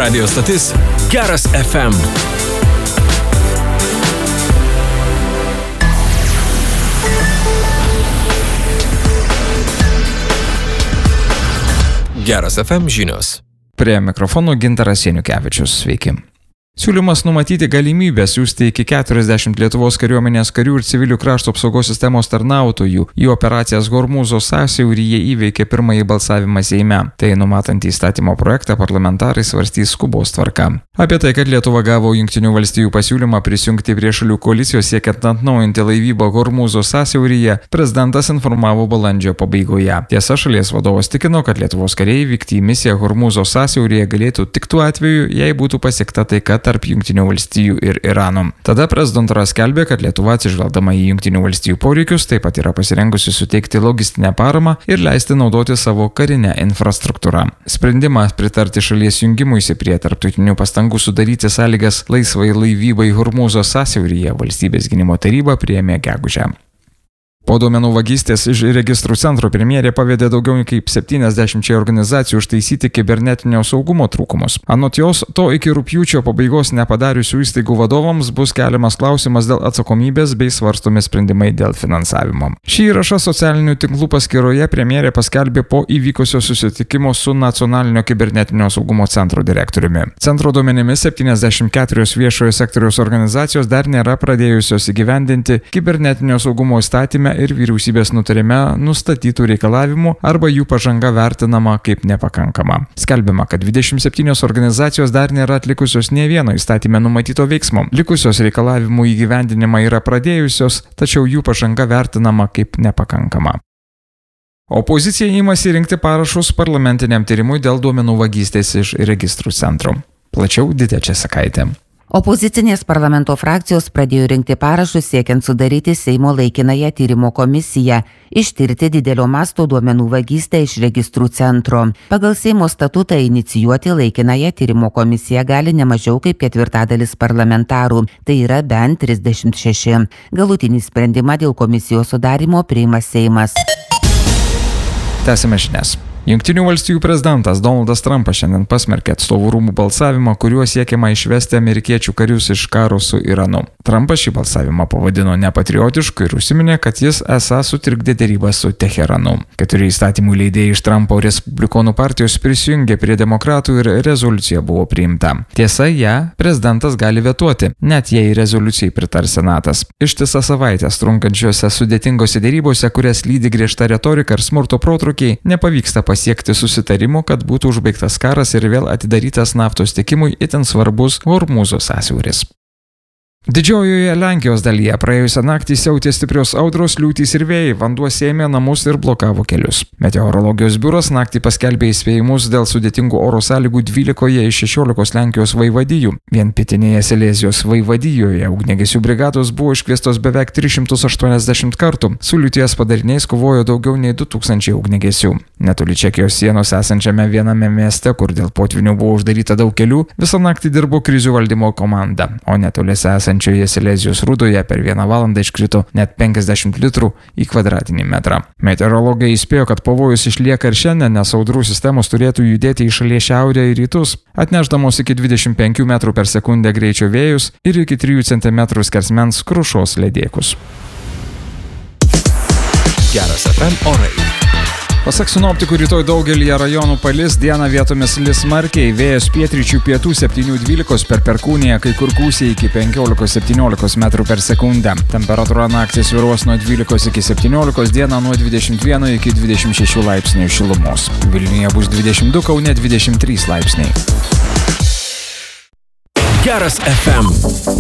Radio stotis Geras FM. Geras FM žinios. Prie mikrofonų Gintaras Janukevičius. Sveiki. Siūlymas numatyti galimybę siųsti iki 40 Lietuvos kariuomenės karių ir civilių krašto apsaugos sistemos tarnautojų į operacijas Hormūzo sąsiauryje įveikė pirmąjį balsavimą Seime. Tai numatantį įstatymo projektą parlamentarai svarstys skubos tvarka. Apie tai, kad Lietuva gavo Jungtinių valstijų pasiūlymą prisijungti prie šalių koalicijos siekiant atnaujinti laivybą Hormūzo sąsiauryje, prezidentas informavo balandžio pabaigoje. Tiesa, šalies vadovas tikino, kad Lietuvos kariai vykti į misiją Hormūzo sąsiauryje galėtų tik tuo atveju, jei būtų pasiekta taika tarp Jungtinių valstijų ir Irano. Tada prezidentūra skelbė, kad Lietuva atsižvelgdama į Jungtinių valstijų poreikius taip pat yra pasirengusi suteikti logistinę paramą ir leisti naudoti savo karinę infrastruktūrą. Sprendimą pritarti šalies jungimuisi prie tarptautinių pastangų sudaryti sąlygas laisvai laivybai Hormūzo sąsiauryje Valstybės gynimo taryba priėmė gegužę. Po duomenų vagystės iš registrų centro premjerė pavedė daugiau kaip 70 organizacijų užtaisyti kibernetinio saugumo trūkumus. Anot jos, to iki rugpjūčio pabaigos nepadariusių įstaigų vadovams bus keliamas klausimas dėl atsakomybės bei svarstomi sprendimai dėl finansavimo. Šį įrašą socialinių tinklų paskyroje premjerė paskelbė po įvykusio susitikimo su Nacionalinio kibernetinio saugumo centro direktoriumi. Centro duomenimis 74 viešojo sektoriaus organizacijos dar nėra pradėjusios įgyvendinti kibernetinio saugumo įstatyme ir vyriausybės nutarime nustatytų reikalavimų arba jų pažanga vertinama kaip nepakankama. Skelbiama, kad 27 organizacijos dar nėra atlikusios nė vieno įstatyme numatyto veiksmo. Likusios reikalavimų įgyvendinimą yra pradėjusios, tačiau jų pažanga vertinama kaip nepakankama. Opozicija imasi rinkti parašus parlamentiniam tyrimui dėl duomenų vagystės iš registrų centro. Plačiau Didė Česakaitė. Opozicinės parlamento frakcijos pradėjo rinkti parašus siekiant sudaryti Seimo laikinąją tyrimo komisiją, ištirti didelio masto duomenų vagystę iš registrų centro. Pagal Seimo statutą inicijuoti laikinąją tyrimo komisiją gali ne mažiau kaip 1/4 parlamentarų, tai yra bent 36. Galutinį sprendimą dėl komisijos sudarimo priima Seimas. Tęsime žinias. Jungtinių valstijų prezidentas Donaldas Trumpas šiandien pasmerkė atstovų rūmų balsavimą, kuriuo siekiama išvesti amerikiečių karius iš karo su Iranu. Trumpas šį balsavimą pavadino nepatriotišku ir užsiminė, kad jis esą sutrikdė dėrybas su Teheranu. 4 įstatymų leidėjai iš Trumpo Respublikonų partijos prisijungė prie demokratų ir rezoliucija buvo priimta. Tiesa, ją prezidentas gali vetuoti, net jei rezoliucijai pritar Senatas. Ištisą savaitės trunkančiose sudėtingose dėrybose, kurias lydi griežta retorika ir smurto protrūkiai, nepavyksta pasiekti susitarimo, kad būtų užbaigtas karas ir vėl atidarytas naftos tiekimui itin svarbus Hormūzo sąsiauris. Didžiojoje Lenkijos dalyje praėjusią naktį siautė stiprios audros, liūtys ir vėjai, vanduo sėmė namus ir blokavo kelius. Meteorologijos biuras naktį paskelbė įspėjimus dėl sudėtingų oro sąlygų 12 iš 16 Lenkijos vaivadijų. Vien pietinėje Silezijos vaivadijoje ugniagesių brigados buvo iškviestos beveik 380 kartų. Su liūties padariniais kovojo daugiau nei 2000 ugniagesių. Netoli Čekijos sienos esančiame viename mieste, kur dėl potvynių buvo uždaryta daug kelių, visą naktį dirbo krizių valdymo komanda, o netoliese esančioje Silezijos rūdoje per 1 valandą iškrito net 50 litrų į kvadratinį metrą. Meteorologai įspėjo, kad pavojus išlieka ir šiandien, nes audrų sistemos turėtų judėti į šalies šiaurę ir rytus, atnešdamos iki 25 metrų per sekundę greičio vėjus ir iki 3 cm skersmens krušos ledėkus. Geras FM orai. Pasak sinoptikų, rytoj daugelyje rajonų palis, dieną vietomis lis smarkiai, vėjas pietryčių pietų 7-12 per Perkūniją, kai kur gūsiai iki 15-17 metrų per sekundę. Temperatūra naktį svyruos nuo 12 iki 17, dieną nuo 21 iki 26 laipsnių šilumos. Vilniuje bus 22, Kaune 23 laipsniai. Geras FM.